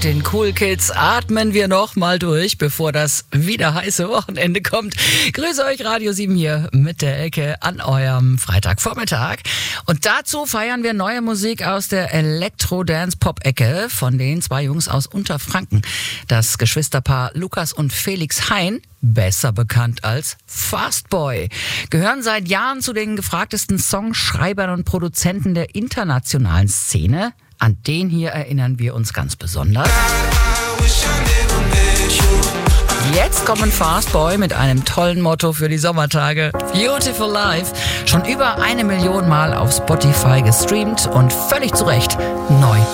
den Cool Kids atmen wir noch mal durch, bevor das wieder heiße Wochenende kommt. Grüße euch, Radio 7 hier mit der Ecke an eurem Freitagvormittag. Und dazu feiern wir neue Musik aus der Elektro-Dance-Pop-Ecke von den zwei Jungs aus Unterfranken. Das Geschwisterpaar Lukas und Felix Hein, besser bekannt als Fastboy, gehören seit Jahren zu den gefragtesten Songschreibern und Produzenten der internationalen Szene. An den hier erinnern wir uns ganz besonders. Jetzt kommen Fastboy mit einem tollen Motto für die Sommertage. Beautiful Life. Schon über 1 Million Mal auf Spotify gestreamt und völlig zu Recht neu